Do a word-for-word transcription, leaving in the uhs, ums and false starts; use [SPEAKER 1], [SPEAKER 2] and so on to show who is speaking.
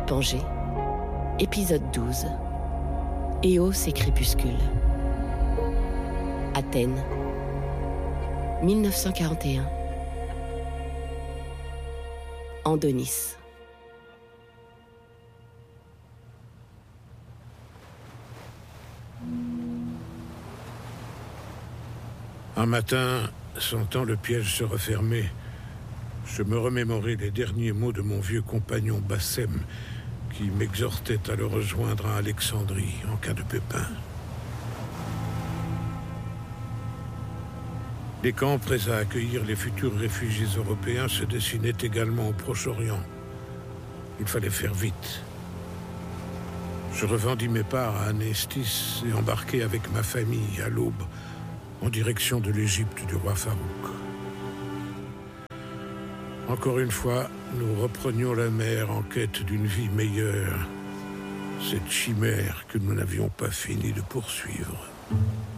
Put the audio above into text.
[SPEAKER 1] Pangée, épisode douze. Éos et crépuscule. Athènes, mille neuf cent quarante et un. Andonis.
[SPEAKER 2] Un matin, sentant le piège se refermer, je me remémorai les derniers mots de mon vieux compagnon Bassem, qui m'exhortait à le rejoindre à Alexandrie en cas de pépin. Les camps prêts à accueillir les futurs réfugiés européens se dessinaient également au Proche-Orient. Il fallait faire vite. Je revendis mes parts à Anestis et embarquai avec ma famille à l'aube en direction de l'Égypte du roi Farouk. Encore une fois, nous reprenions la mer en quête d'une vie meilleure, cette chimère que nous n'avions pas fini de poursuivre.